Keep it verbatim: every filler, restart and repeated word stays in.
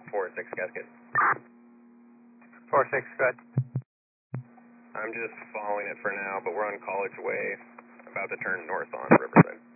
four six, Cascade. four six, good. I'm just following it for now, but we're on College Way, about to turn north on Riverside.